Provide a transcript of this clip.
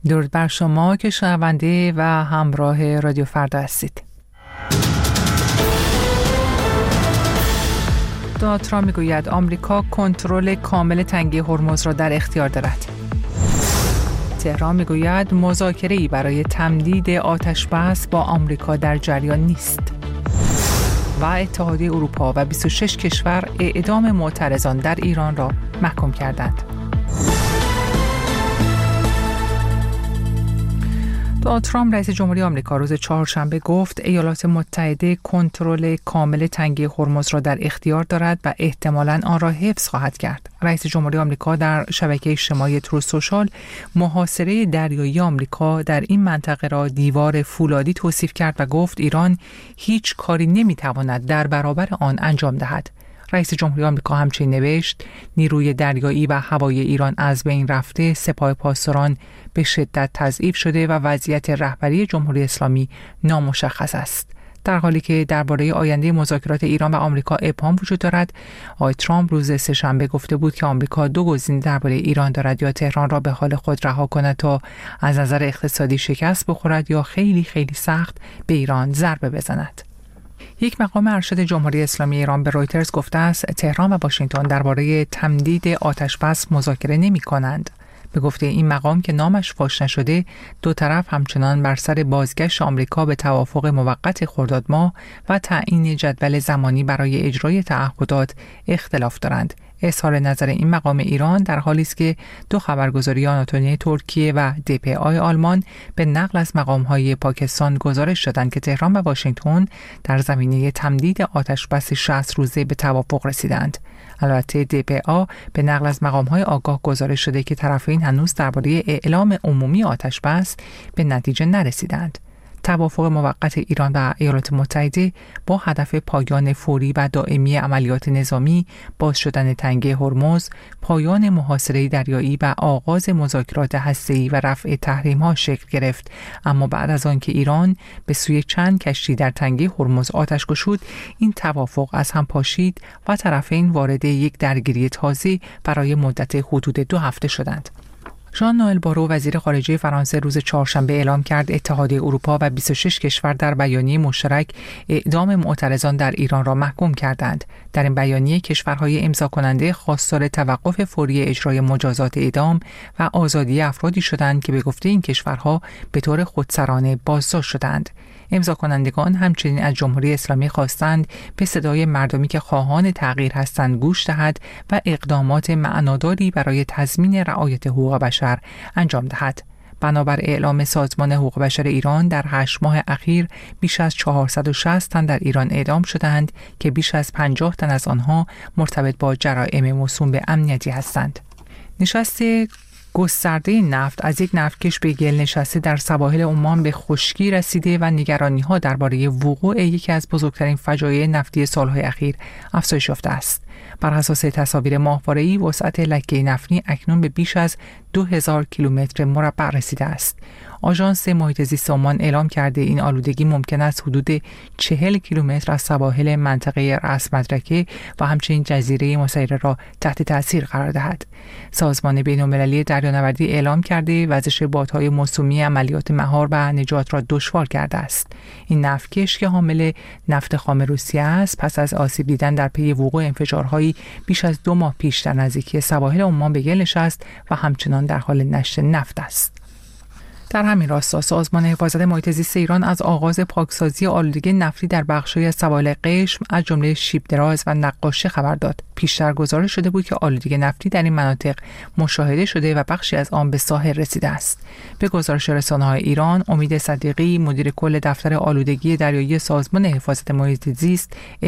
درود بر شما که شنونده و همراه رادیو فردا هستید. دونالد ترامپ میگوید آمریکا کنترل کامل تنگه هرمز را در اختیار دارد. تهران میگوید مذاکره‌ای برای تمدید آتش‌بس با آمریکا در جریان نیست. و اتحادیه اروپا و 26 کشور اعدام معترضان در ایران را محکوم کردند. دونالد ترامپ رئیس جمهوری آمریکا روز چهارشنبه گفت ایالات متحده کنترل کامل تنگه هرمز را در اختیار دارد و احتمالاً آن را حفظ خواهد کرد. رئیس جمهوری آمریکا در شبکه اجتماعی تروث سوشال محاصره دریایی آمریکا در این منطقه را دیوار فولادی توصیف کرد و گفت ایران هیچ کاری نمی‌تواند در برابر آن انجام دهد. رئیس جمهوری آمریکا همچنین نوشت نیروی دریایی و هوایی ایران از بین رفته، سپاه پاسداران به شدت تضعیف شده و وضعیت رهبری جمهوری اسلامی نامشخص است. در حالی که درباره آینده مذاکرات ایران و آمریکا ابهام وجود دارد، آقای ترامپ روز سه‌شنبه گفته بود که آمریکا دو گزینه درباره ایران دارد: یا تهران را به حال خود رها کند تا از نظر اقتصادی شکست بخورد یا خیلی سخت به ایران ضربه بزند. یک مقام ارشد جمهوری اسلامی ایران به رویترز گفته است تهران و واشنگتن درباره تمدید آتش‌بس مذاکره نمی‌کنند. به گفته این مقام که نامش فاش نشده، دو طرف همچنان بر سر بازگشت آمریکا به توافق موقت خرداد ماه و تعیین جدول زمانی برای اجرای تعهدات اختلاف دارند. اظهار نظر این مقام ایران در حالی است که دو خبرگزاری آناتولی ترکیه و DPA آلمان به نقل از مقام‌های پاکستان گزارش دادند که تهران و واشنگتن در زمینه تمدید آتش‌بس 60 روزه به توافق رسیدند. البته DPA به نقل از مقام‌های آگاه گزارش شده که طرفین هنوز درباره اعلام عمومی آتش‌بس به نتیجه نرسیدند. توافق موقت ایران و ایالات متحده با هدف پایان فوری و دائمی عملیات نظامی، باز شدن تنگه هرمز، پایان محاصره دریایی و آغاز مذاکرات هسته‌ای و رفع تحریم‌ها شکل گرفت. اما بعد از آنکه ایران به سوی چند کشتی در تنگه هرمز آتش گشود، این توافق از هم پاشید و طرفین وارد یک درگیری تازه برای مدت حدود 2 هفته شدند. ژان نوئل بارو وزیر خارجه فرانسه روز چهارشنبه اعلام کرد اتحادیه اروپا و 26 کشور در بیانیه مشترک اعدام معترضان در ایران را محکوم کردند. در این بیانیه کشورهای امضا کننده خواستار توقف فوری اجرای مجازات اعدام و آزادی افرادی شدند که به گفته این کشورها به طور خودسرانه بازداشت شدند. امضا کنندگان همچنین از جمهوری اسلامی خواستند به صدای مردمی که خواهان تغییر هستند گوش دهد و اقدامات معناداری برای تضمین رعایت حقوق بشر انجام دهد. بنابر اعلام سازمان حقوق بشر ایران در 8 ماه اخیر بیش از 460 تن در ایران اعدام شدند که بیش از 50 تن از آنها مرتبط با جرایم موسوم به امنیتی هستند. نشست گسترده نفت از یک نفتکش به گل نشسته در سواحل عمان به خشکی رسیده و نگرانی‌ها درباره وقوع یکی از بزرگترین فجایع نفتی سالهای اخیر افزایش یافته است. بر اساس تصاویر ماهواره‌ای وسعت لکه نفتی اکنون به بیش از 2000 کیلومتر مربع رسیده است. آژانس محیط زیست عمان اعلام کرده این آلودگی ممکن است حدود 40 کیلومتر از سواحل منطقه رأس مدرکه و همچنین جزیره مسیره را تحت تاثیر قرار دهد. سازمان بین‌المللی دریانوردی اعلام کرده وزش بادهای موسومی عملیات مهار و نجات را دشوار کرده است. این نفتکش که حامل نفت خام روسیه است، پس از آسیب دیدن در پی وقوع انفجارهایی بیش از 2 ماه پیش در نزدیکی سواحل عمان به گل نشست و همچنان در حال نشت نفت است. در همین راستا سازمان حفاظت محیط زیست ایران از آغاز پاکسازی آلودگی نفتی در بخش‌های از سواحل قشم از جمله شیب دراز و نقاشه خبر داد. پیشتر گزارش شده بود که آلودگی نفتی در این مناطق مشاهده شده و بخشی از آن به ساحل رسیده است. به گزارش رسانه‌های ایران، امید صدیقی مدیر کل دفتر آلودگی دریایی سازمان حفاظت محیط زیست